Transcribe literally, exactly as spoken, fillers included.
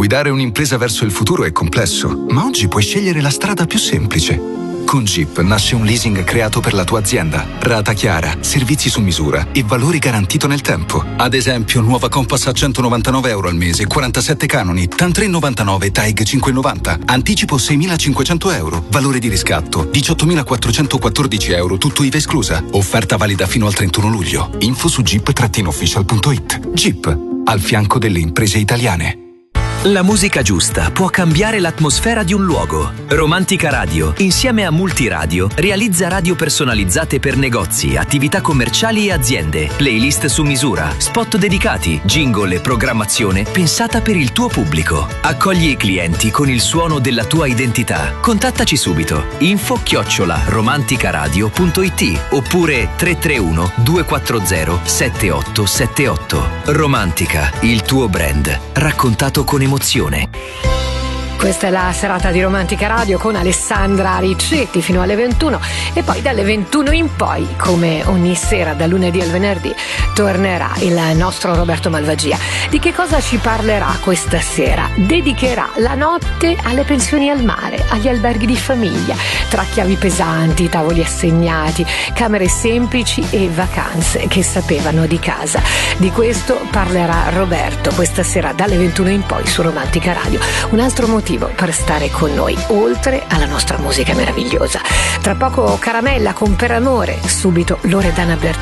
Guidare un'impresa verso il futuro è complesso, ma oggi puoi scegliere la strada più semplice. Con Jeep nasce un leasing creato per la tua azienda. Rata chiara, servizi su misura e valore garantito nel tempo. Ad esempio, nuova Compass a centonovantanove euro al mese, quarantasette canoni, TAN tre virgola novantanove, TAEG cinque virgola novanta. Anticipo seimilacinquecento euro. Valore di riscatto diciottomilaquattrocentoquattordici euro, tutto I V A esclusa. Offerta valida fino al trentuno luglio. Info su jeep official punto it. Jeep, al fianco delle imprese italiane. La musica giusta può cambiare l'atmosfera di un luogo. Romantica Radio, insieme a Multiradio, realizza radio personalizzate per negozi, attività commerciali e aziende, playlist su misura, spot dedicati, jingle e programmazione pensata per il tuo pubblico. Accogli i clienti con il suono della tua identità. Contattaci subito. Info chiocciola romanticaradio punto it oppure tre tre uno due quattro zero sette otto sette otto. Romantica, il tuo brand, raccontato con emozione. Questa è la serata di Romantica Radio con Alessandra Riccetti fino alle ventuno e poi dalle ventuno in poi, come ogni sera dal lunedì al venerdì, tornerà il nostro Roberto Malvagia. Di che cosa ci parlerà questa sera? Dedicherà la notte alle pensioni al mare, agli alberghi di famiglia, tra chiavi pesanti, tavoli assegnati, camere semplici e vacanze che sapevano di casa. Di questo parlerà Roberto questa sera dalle ventuno in poi su Romantica Radio. Un altro motivo per stare con noi, oltre alla nostra musica meravigliosa. Tra poco Caramella con Per Amore, subito Loredana Bertini.